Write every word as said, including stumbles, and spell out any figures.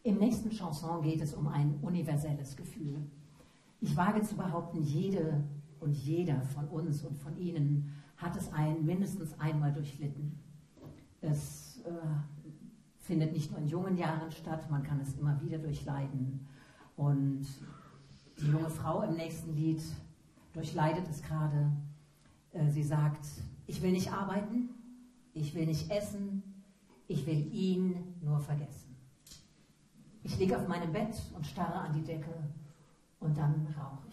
Im nächsten Chanson geht es um ein universelles Gefühl. Ich wage zu behaupten, jede und jeder von uns und von Ihnen hat es ein, mindestens einmal durchlitten. Es äh, findet nicht nur in jungen Jahren statt, man kann es immer wieder durchleiden. Und die junge Frau im nächsten Lied durchleidet es gerade. Äh, sie sagt, ich will nicht arbeiten, ich will nicht essen, ich will ihn nur vergessen. Ich liege auf meinem Bett und starre an die Decke und dann rauche ich.